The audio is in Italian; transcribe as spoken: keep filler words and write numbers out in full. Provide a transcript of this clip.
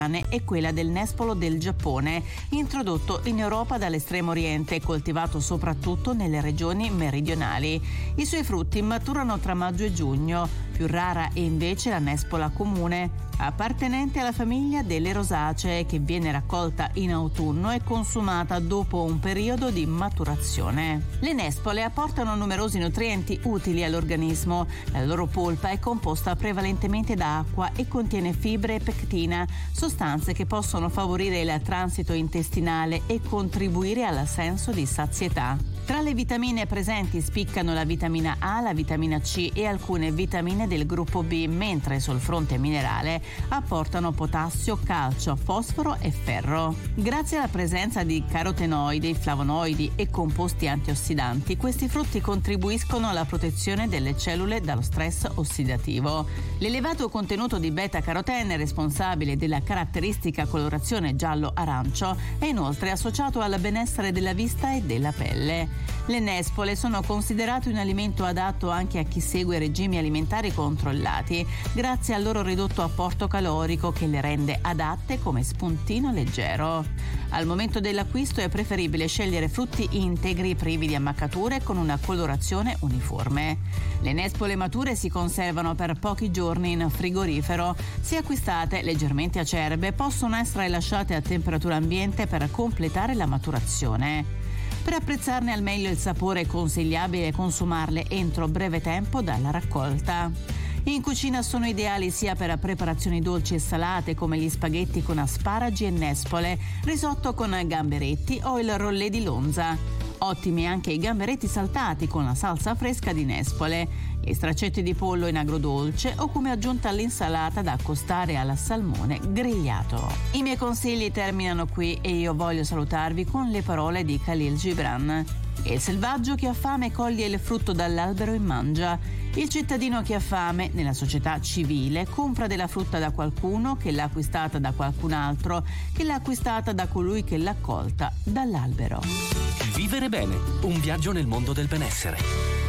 e quella del nespolo del Giappone, introdotto in Europa dall'estremo oriente e coltivato soprattutto nelle regioni meridionali. I suoi frutti maturano tra maggio e giugno. Più rara è invece la nespola comune, appartenente alla famiglia delle rosacee, che viene raccolta in autunno e consumata dopo un periodo di maturazione. Le nespole apportano numerosi nutrienti utili all'organismo. La loro polpa è composta prevalentemente da acqua e contiene fibre e pectina, sostanze che possono favorire il transito intestinale e contribuire al senso di sazietà. Tra le vitamine presenti spiccano la vitamina A, la vitamina C e alcune vitamine del gruppo B, mentre sul fronte minerale apportano potassio, calcio, fosforo e ferro. Grazie alla presenza di carotenoidi, flavonoidi e composti antiossidanti, questi frutti contribuiscono alla protezione delle cellule dallo stress ossidativo. L'elevato contenuto di beta-carotene, responsabile della caratteristica colorazione giallo-arancio, è inoltre associato al benessere della vista e della pelle. Le nespole sono considerate un alimento adatto anche a chi segue regimi alimentari controllati, grazie al loro ridotto apporto calorico che le rende adatte come spuntino leggero. Al momento dell'acquisto è preferibile scegliere frutti integri privi di ammaccature con una colorazione uniforme. Le nespole mature si conservano per pochi giorni in frigorifero. Se acquistate leggermente acerbe, possono essere lasciate a temperatura ambiente per completare la maturazione. Per apprezzarne al meglio il sapore è consigliabile consumarle entro breve tempo dalla raccolta. In cucina sono ideali sia per preparazioni dolci e salate come gli spaghetti con asparagi e nespole, risotto con gamberetti o il rollé di lonza. Ottimi anche i gamberetti saltati con la salsa fresca di nespole, gli straccetti di pollo in agrodolce o come aggiunta all'insalata da accostare al salmone grigliato. I miei consigli terminano qui e io voglio salutarvi con le parole di Khalil Gibran. Il selvaggio che ha fame coglie il frutto dall'albero e mangia. Il cittadino che ha fame, nella società civile, compra della frutta da qualcuno che l'ha acquistata da qualcun altro, che l'ha acquistata da colui che l'ha colta dall'albero. Vivere bene, un viaggio nel mondo del benessere.